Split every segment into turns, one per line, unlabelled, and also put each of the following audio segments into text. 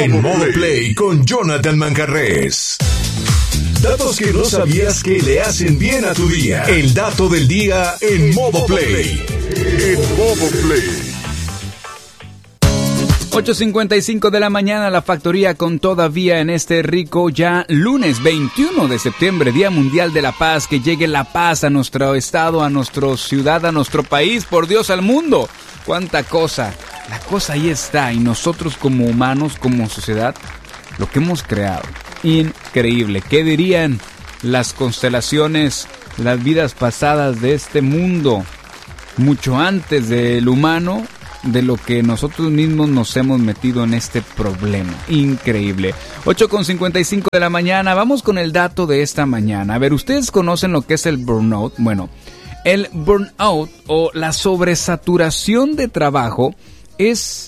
En Modo Play con Jonathan Manjarrés. Datos que no sabías que le hacen bien a tu día. El dato del día en Modo Play. En Modo Play.
8:55 de la mañana, La Factoría con todavía en este rico ya lunes 21 de septiembre, Día Mundial de la Paz. Que llegue la paz a nuestro estado, a nuestra ciudad, a nuestro país, por Dios, al mundo. Cuánta cosa. La cosa ahí está, y nosotros como humanos, como sociedad, lo que hemos creado. Increíble. ¿Qué dirían las constelaciones, las vidas pasadas de este mundo? Mucho antes del humano, de lo que nosotros mismos nos hemos metido en este problema. Increíble. 8:55 de la mañana. Vamos con el dato de esta mañana. A ver, ¿ustedes conocen lo que es el burnout? Bueno, el burnout o la sobresaturación de trabajo es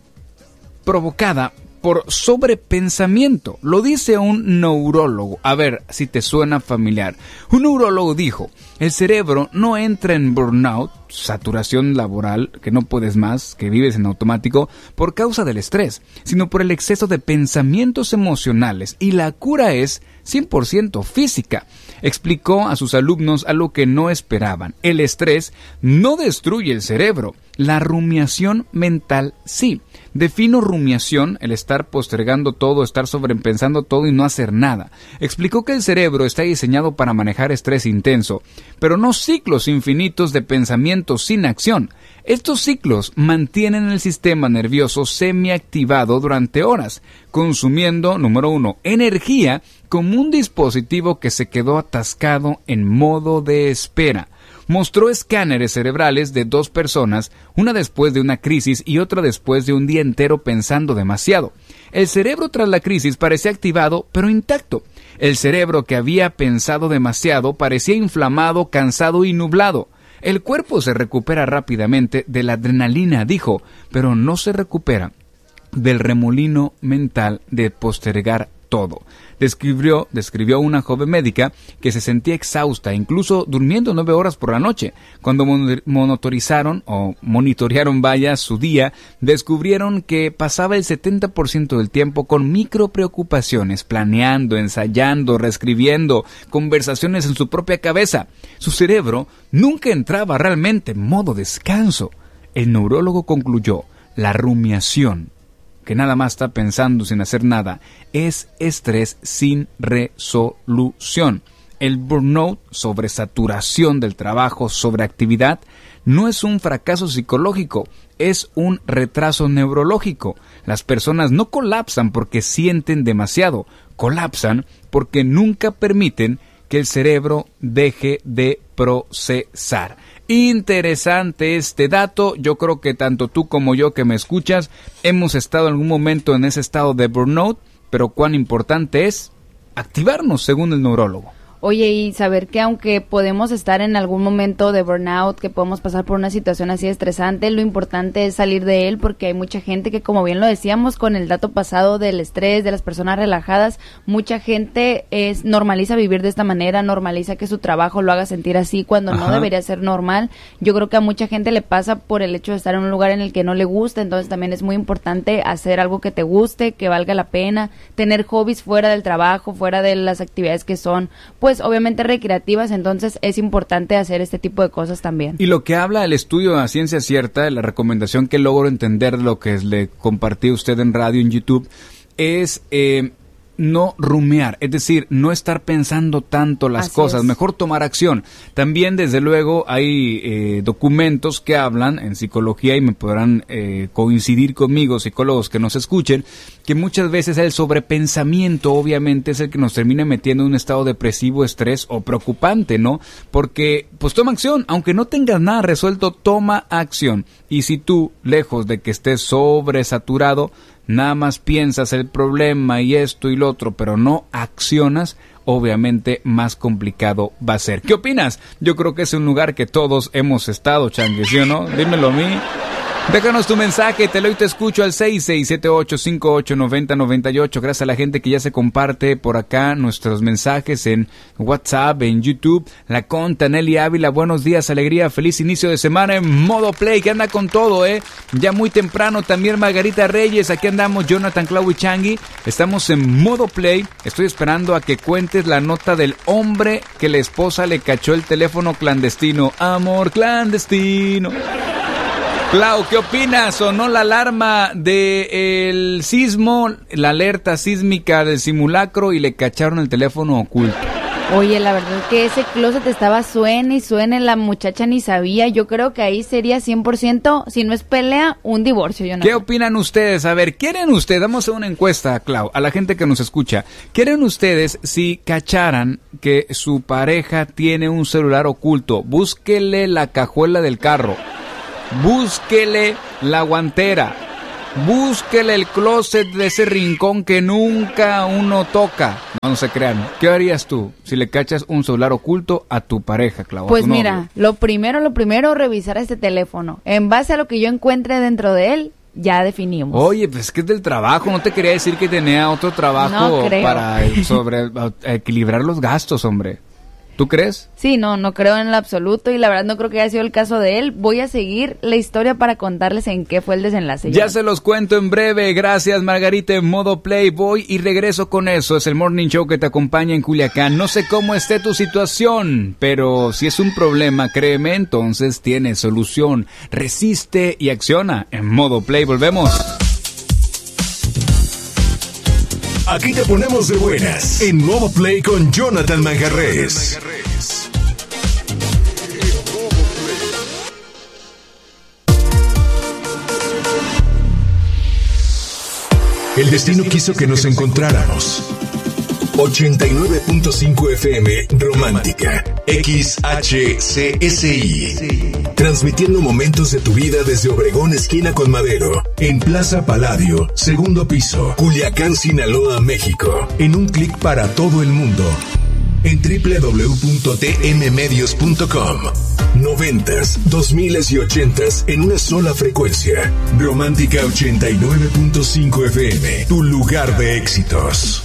provocada por sobrepensamiento. Lo dice un neurólogo. A ver si te suena familiar. Un neurólogo dijo: el cerebro no entra en burnout, saturación laboral, que no puedes más, que vives en automático, por causa del estrés, sino por el exceso de pensamientos emocionales, y la cura es 100% física. Explicó a sus alumnos algo que no esperaban: el estrés no destruye el cerebro, la rumiación mental sí. Defino rumiación, el estar postergando todo, estar sobrepensando todo y no hacer nada. Explicó que el cerebro está diseñado para manejar estrés intenso, pero no ciclos infinitos de pensamientos sin acción. Estos ciclos mantienen el sistema nervioso semiactivado durante horas, consumiendo, número 1, energía, como un dispositivo que se quedó atascado en modo de espera. Mostró escáneres cerebrales de 2 personas, una después de una crisis y otra después de un día entero pensando demasiado. El cerebro tras la crisis parecía activado, pero intacto. El cerebro que había pensado demasiado parecía inflamado, cansado y nublado. El cuerpo se recupera rápidamente de la adrenalina, dijo, pero no se recupera del remolino mental de postergar todo. Describió una joven médica que se sentía exhausta, incluso durmiendo 9 horas por la noche. Cuando monitorearon su día, descubrieron que pasaba el 70% del tiempo con micro preocupaciones, planeando, ensayando, reescribiendo, conversaciones en su propia cabeza. Su cerebro nunca entraba realmente en modo descanso. El neurólogo concluyó: la rumiación, que nada más está pensando sin hacer nada, es estrés sin resolución. El burnout, sobresaturación del trabajo, sobreactividad, no es un fracaso psicológico, es un retraso neurológico. Las personas no colapsan porque sienten demasiado, colapsan porque nunca permiten que el cerebro deje de procesar. Interesante este dato. Yo creo que tanto tú como yo que me escuchas hemos estado en algún momento en ese estado de burnout, pero cuán importante es activarnos, según el neurólogo.
Oye, y saber que aunque podemos estar en algún momento de burnout, que podemos pasar por una situación así estresante, lo importante es salir de él, porque hay mucha gente que, como bien lo decíamos con el dato pasado del estrés, de las personas relajadas, mucha gente normaliza vivir de esta manera, normaliza que su trabajo lo haga sentir así cuando no debería ser normal. Yo creo que a mucha gente le pasa por el hecho de estar en un lugar en el que no le gusta, entonces también es muy importante hacer algo que te guste, que valga la pena, tener hobbies fuera del trabajo, fuera de las actividades que son, pues obviamente recreativas. Entonces es importante hacer este tipo de cosas también.
Y lo que habla el estudio a ciencia cierta, la recomendación que logro entender de lo que le compartí a usted en radio, en YouTube, es no rumiar, es decir, no estar pensando tanto las cosas, mejor tomar acción. También, desde luego, hay documentos que hablan en psicología, y me podrán coincidir conmigo, psicólogos que nos escuchen, que muchas veces el sobrepensamiento obviamente es el que nos termina metiendo en un estado depresivo, estrés o preocupante, ¿no? Porque, pues toma acción, aunque no tengas nada resuelto, toma acción. Y si tú, lejos de que estés sobresaturado, nada más piensas el problema y esto y lo otro, pero no accionas, obviamente más complicado va a ser. ¿Qué opinas? Yo creo que es un lugar que todos hemos estado, Changue, ¿sí o no? Dímelo a mí. Déjanos tu mensaje, te leo y te escucho al 6678589098. Gracias a la gente que ya se comparte por acá nuestros mensajes en WhatsApp, en YouTube. La Conta, Nelly Ávila, buenos días, alegría, feliz inicio de semana en modo play, que anda con todo, ya muy temprano. También Margarita Reyes, aquí andamos, Jonathan, Clau y Changi, estamos en modo play. Estoy esperando a que cuentes la nota del hombre que la esposa le cachó el teléfono clandestino. Amor clandestino. Clau, ¿qué opinas? ¿Sonó la alarma del sismo, la alerta sísmica del simulacro y le cacharon el teléfono oculto?
Oye, la verdad es que ese closet estaba suene y suene, la muchacha ni sabía. Yo creo que ahí sería 100%, si no es pelea, un divorcio. Yo no.
¿Qué opinan ustedes? A ver, ¿quieren ustedes? Vamos a una encuesta, Clau, a la gente que nos escucha. ¿Quieren ustedes si cacharan que su pareja tiene un celular oculto? Búsquele la cajuela del carro. Búsquele la guantera, búsquele el closet de ese rincón que nunca uno toca. No se crean. ¿Qué harías tú si le cachas un celular oculto a tu pareja, Clau?
Pues mira, lo primero, revisar este teléfono. En base a lo que yo encuentre dentro de él, ya definimos.
Oye, pues es que es del trabajo. No te quería decir que tenía otro trabajo para equilibrar los gastos, hombre. ¿Tú crees?
Sí, no creo en lo absoluto y la verdad no creo que haya sido el caso de él. Voy a seguir la historia para contarles en qué fue el desenlace.
Ya se los cuento en breve. Gracias, Margarita, en modo play. Voy y regreso con eso. Es el Morning Show que te acompaña en Culiacán. No sé cómo esté tu situación, pero si es un problema, créeme, entonces tiene solución. Resiste y acciona en modo play. Volvemos.
Aquí te ponemos de buenas en modo play con Jonathan Manjarrés. El destino quiso que nos encontráramos. 89.5 FM Romántica XHCSI, transmitiendo momentos de tu vida desde Obregón esquina con Madero, en Plaza Palladio, segundo piso, Culiacán, Sinaloa, México, en un clic para todo el mundo, en www.tmmedios.com. 90s, 2000s y 80s en una sola frecuencia. Romántica 89.5 FM, tu lugar de éxitos.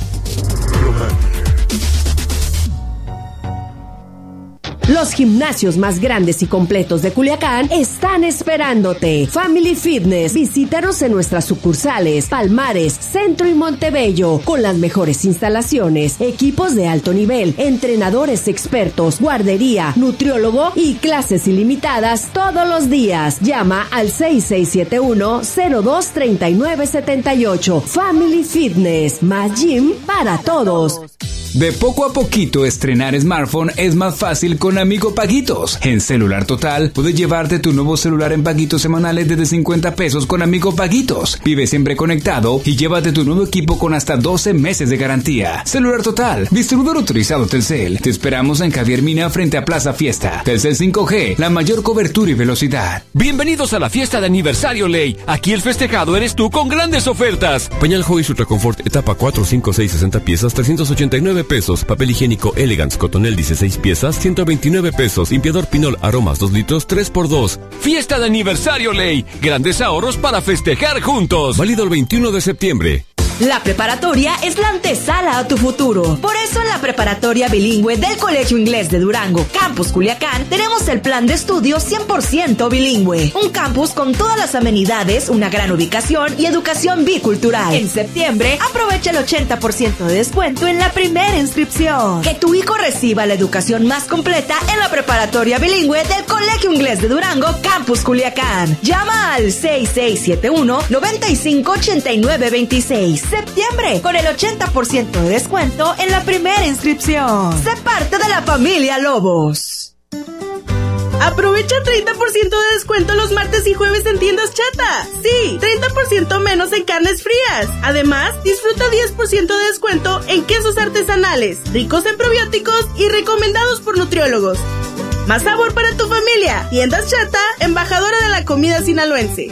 Los gimnasios más grandes y completos de Culiacán están esperándote. Family Fitness, visítanos en nuestras sucursales Palmares, Centro y Montebello, con las mejores instalaciones, equipos de alto nivel, entrenadores expertos, guardería, nutriólogo y clases ilimitadas todos los días. Llama al 6671-023978. Family Fitness, más gym para todos.
De poco a poquito estrenar smartphone es más fácil con Amigo Paguitos. En Celular Total puedes llevarte tu nuevo celular en paguitos semanales desde 50 pesos con Amigo Paguitos. Vive siempre conectado y llévate tu nuevo equipo con hasta 12 meses de garantía. Celular Total, distribuidor autorizado Telcel. Te esperamos en Javier Mina frente a Plaza Fiesta. Telcel 5G, la mayor cobertura y velocidad.
Bienvenidos a la fiesta de aniversario Ley. Aquí el festejado eres tú con grandes ofertas. Pañal Huggies Ultra Confort etapa 4, 5, 6, 60 piezas, 389 pesos. Papel higiénico Elegance Cotonel 16 piezas, 129 pesos. Limpiador Pinol Aromas 2 litros, 3x2. Fiesta de aniversario Ley. Grandes ahorros para festejar juntos. Válido el 21 de septiembre.
La preparatoria es la antesala a tu futuro. Por eso en la preparatoria bilingüe del Colegio Inglés de Durango, Campus Culiacán, tenemos el plan de estudio 100% bilingüe. Un campus con todas las amenidades, una gran ubicación y educación bicultural. En septiembre, aprovecha el 80% de descuento en la primera inscripción. Que tu hijo reciba la educación más completa en la preparatoria bilingüe del Colegio Inglés de Durango, Campus Culiacán. Llama al 6671-958926. Septiembre, con el 80% de descuento en la primera inscripción. Sé parte de la familia Lobos.
Aprovecha 30% de descuento los martes y jueves en tiendas Chata. Sí, 30% menos en carnes frías. Además, disfruta 10% de descuento en quesos artesanales, ricos en probióticos y recomendados por nutriólogos. Más sabor para tu familia. Tiendas Chata, embajadora de la comida sinaloense.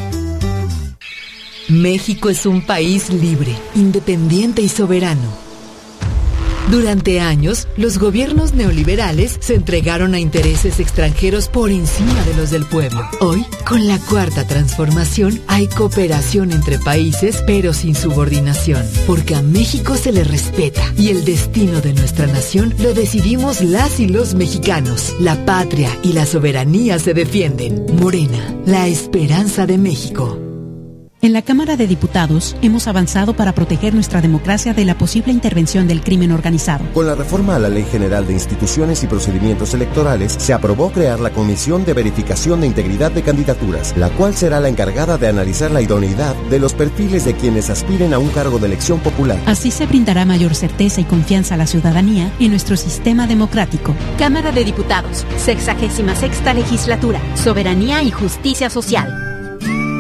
México es un país libre, independiente y soberano. Durante años, los gobiernos neoliberales se entregaron a intereses extranjeros por encima de los del pueblo. Hoy, con la Cuarta Transformación, hay cooperación entre países, pero sin subordinación, porque a México se le respeta y el destino de nuestra nación lo decidimos las y los mexicanos. La patria y la soberanía se defienden. Morena, la esperanza de México.
En la Cámara de Diputados hemos avanzado para proteger nuestra democracia de la posible intervención del crimen organizado.
Con la reforma a la Ley General de Instituciones y Procedimientos Electorales, se aprobó crear la Comisión de Verificación de Integridad de Candidaturas, la cual será la encargada de analizar la idoneidad de los perfiles de quienes aspiren a un cargo de elección popular.
Así se brindará mayor certeza y confianza a la ciudadanía en nuestro sistema democrático.
Cámara de Diputados, 66ª Legislatura, Soberanía y Justicia Social.